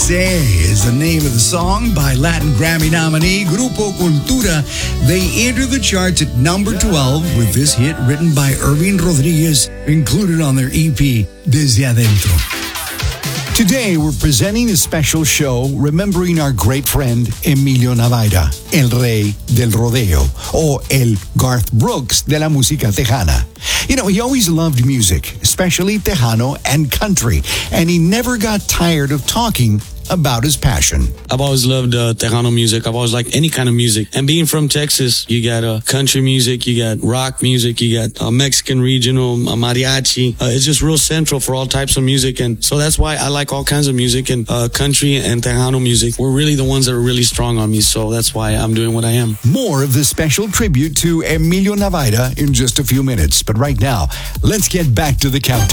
Sé is the name of the song by Latin Grammy nominee Grupo Cultura. They enter the charts at number 12 with this hit written by Irving Rodriguez, included on their EP, Desde Adentro. Today, we're presenting a special show remembering our great friend Emilio Navaira, el rey del rodeo, or el Garth Brooks de la música tejana. You know, he always loved music, especially tejano and country, and he never got tired of talking about his passion. I've always loved Tejano music. I've always liked any kind of music. And being from Texas, you got country music, you got rock music, you got Mexican regional, mariachi. It's just real central for all types of music. And so that's why I like all kinds of music, and country and Tejano music were really the ones that are really strong on me. So that's why I'm doing what I am. More of this special tribute to Emilio Navaira in just a few minutes. But right now, let's get back to the countdown.